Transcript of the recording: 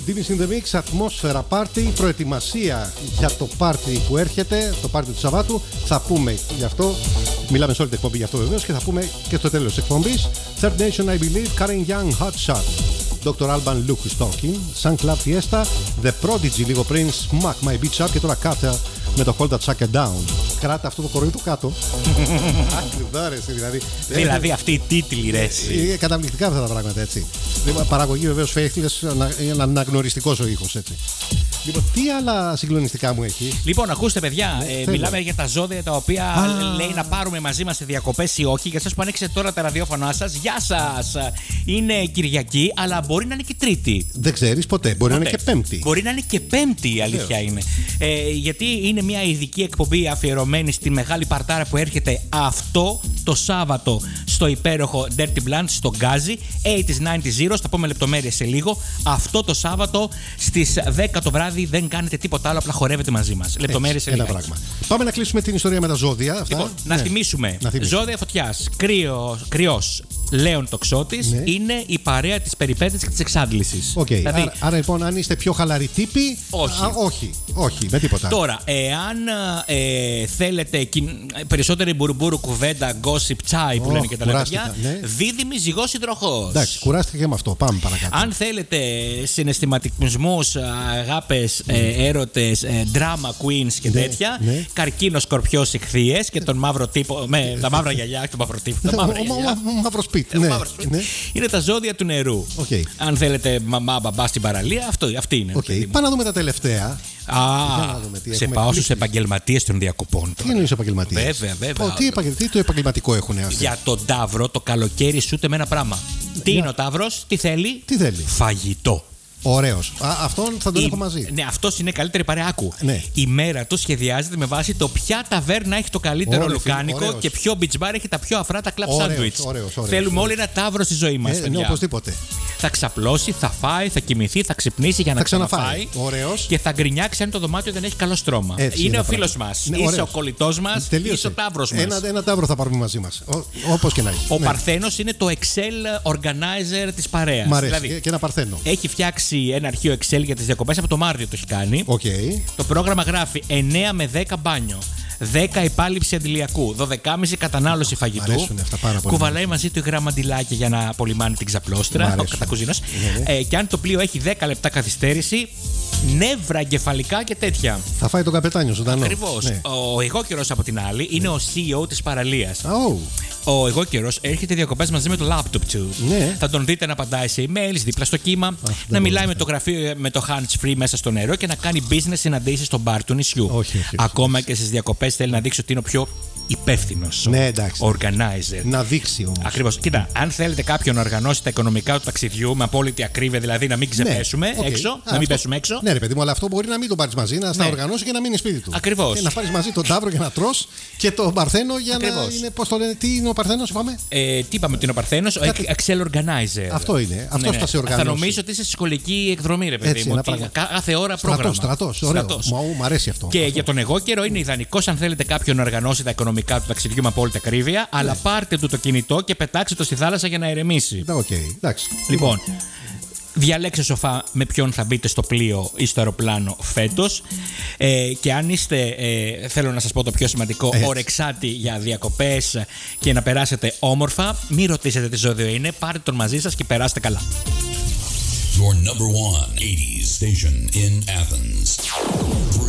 Divis in the Mix, ατμόσφαιρα πάρτι, προετοιμασία για το πάρτι που έρχεται, το πάρτι του Σαββάτου. Θα πούμε γι' αυτό, μιλάμε σε όλη την εκπομπή γι' αυτό βεβαίως και θα πούμε και στο τέλος της εκπομπής. Third Nation, I Believe, Karen Young, Hot Shot. Dr. Alban, Look Who's Talking, Sun Club Fiesta, The Prodigy λίγο πριν, Smack My Beach Up και τώρα Carter με το Hold That Sucker Down. Κράτα αυτό το κοροϊδό του κάτω. Ακριβά, δηλαδή. Δηλαδή αυτή η τίτλη, ρε. Είναι καταπληκτικά αυτά τα πράγματα, έτσι. Παραγωγή βεβαίως Faithless, είναι αναγνωριστικός ο ήχος, έτσι. Λοιπόν, τι άλλα συγκλονιστικά μου έχει? Λοιπόν, ακούστε, παιδιά, μιλάμε για τα ζώδια τα οποία λέει να πάρουμε μαζί μας σε διακοπές ή όχι. Για εσάς που ανοίξετε τώρα τα ραδιόφωνά σας, γεια σας! Είναι Κυριακή, αλλά μπορεί να είναι και Τρίτη. Δεν ξέρεις ποτέ. Μπορεί να είναι και Πέμπτη. Μπορεί να είναι και Πέμπτη, η αλήθεια είναι. Γιατί είναι μια ειδική εκπομπή αφιερωμένη στη μεγάλη παρτάρα που έρχεται αυτό το Σάββατο στο υπέροχο Dirty Blunt στο Γκάζι. 80s, 90s, Zeros. Θα πούμε λεπτομέρειες σε λίγο. Αυτό το Σάββατο στις 10 το βράδυ δεν κάνετε τίποτα άλλο, απλά χορεύετε μαζί μας. Λεπτομέρειες σε λίγο. Πάμε να κλείσουμε την ιστορία με τα ζώδια. Αυτά. Λοιπόν, να θυμίσουμε. Ζώδια φωτιάς. Κρυός. Λέων τοξότης, ναι. Είναι η παρέα της περιπέτειας και της εξάντλησης. Okay. Δηλαδή, άρα λοιπόν, αν είστε πιο χαλαροί τύποι, όχι, με τίποτα. Τώρα, εάν θέλετε περισσότερη μπουρμπούρου, κουβέντα, gossip, τσάι που λένε και τα παιδιά, ναι. Δίδυμη, ζυγός, υδροχός. Εντάξει, κουράστηκε και με αυτό. Πάμε παρακάτω. Αν θέλετε συναισθηματισμούς, αγάπες, έρωτες, drama queens και τέτοια, ναι. Καρκίνο, σκορπιός, ιχθύες και τον μαύρο τύπο, με τα μαύρα γυαλιά και τον μαύρο τύπο. Μαύρο σπίτι. Ναι. Ναι. Είναι τα ζώδια του νερού. Okay. Αν θέλετε μαμά, μπαμπά στην παραλία, αυτή είναι. Okay. Πάμε να δούμε τα τελευταία. Σε πάω στους επαγγελματίες των διακοπών. Τι εννοείς επαγγελματίες? Βέβαια. Τι το επαγγελματικό έχουν αυτοί? Για τον Ταύρο το καλοκαίρι σούτε με ένα πράγμα. Τι είναι ο Ταύρος, τι θέλει? Φαγητό. Ωραίος. Αυτόν θα τον έχω μαζί. Ναι, αυτός είναι καλύτερη παρέα. Άκου. Ναι. Η μέρα του σχεδιάζεται με βάση το ποια ταβέρνα έχει το καλύτερο λουκάνικο και ποιο beach bar έχει τα πιο αφρά τα club sandwich. Θέλουμε όλοι ένα Ταύρο στη ζωή μας. Ναι, οπωσδήποτε. Θα ξαπλώσει, θα φάει, θα κοιμηθεί, θα ξυπνήσει για να ξαναφάει. Ωραίος. Και θα γκρινιάξει αν το δωμάτιο δεν έχει καλό στρώμα. Είναι ο φίλος μας. Ναι, είσαι ο κολλητός μας. Είσαι ο Ταύρος μας. Ένα Ταύρο θα πάρουμε μαζί μας. Όπως και να έχει. Ο Παρθένος είναι το Excel organizer της παρέας. Μ' αρέσει. Και ένα Παρθένο. Έχει φτιάξει ένα αρχείο Excel για τις διακοπές, από το Μάρτιο το έχει κάνει. Okay. Το πρόγραμμα γράφει 9 με 10 μπάνιο, 10 υπάλληψη αντιλιακού, 12,5 κατανάλωση φαγητού. Κουβαλάει μαζί του γραμμαντιλάκια για να απολυμάνει την ξαπλώστρα. Ο κατακουζίνος. Και αν το πλοίο έχει 10 λεπτά καθυστέρηση, νεύρα, εγκεφαλικά και τέτοια. Θα φάει τον καπετάνιο ζωντανό. Ακριβώς. Ναι. Ο εγώκερος από την άλλη είναι ο CEO της παραλίας. Ο εγώκερος έρχεται διακοπές μαζί με το laptop του. Ναι. Θα τον δείτε να απαντάει σε emails δίπλα στο κύμα, να μιλάει με το γραφείο με το hands free μέσα στο νερό και να κάνει business συναντήσεις στο μπαρ του νησιού. Όχι. Ακόμα και στις διακοπές θέλει να δείξει ότι είναι ο πιο υπεύθυνος. Ναι, εντάξει. Organizer. Να δείξει όμως. Ακριβώς. Κοίτα, αν θέλετε κάποιον να οργανώσει τα οικονομικά του ταξιδιού με απόλυτη ακρίβεια, δηλαδή να μην ξεπέσουμε έξω, να μην πέσουμε έξω. Ναι, ρε παιδί μου, αλλά αυτό μπορεί να μην τον πάρεις μαζί, να στα οργανώσει και να μείνει σπίτι του. Ακριβώς. Να πάρεις μαζί τον Ταύρο για να τρως και τον Παρθένο για να είναι. Πώς το λένε, τι είναι ο Παρθένος, είπαμε? Τι είπαμε ότι είναι ο Παρθένος? Ο Excel Organizer. Αυτό είναι. Αυτό θα σε οργανώσει. Θα νομίζω ότι είσαι στη σχολική εκδρομή, ρε παιδί μου. Κάθε ώρα πρόγραμμα. Στρατός. Μου αρέσει αυτό. Και για τον εγώ καιρό είναι ιδανικός αν θέλετε κάποιον να οργανώσει τα οικονομικά του ταξιδιού με απόλυτη ακρίβεια, αλλά πάρτε του το κινητό και πετάξτε το στη θάλασσα για να ηρεμήσει. Εντάξει. Λοιπόν, διαλέξτε σοφά με ποιον θα μπείτε στο πλοίο ή στο αεροπλάνο φέτος. Και αν είστε, θέλω να σας πω το πιο σημαντικό, ορεξάτη για διακοπές και να περάσετε όμορφα, μην ρωτήσετε τι ζώδιο είναι, πάρτε τον μαζί σας και περάστε καλά. Your number one 80s station in Athens.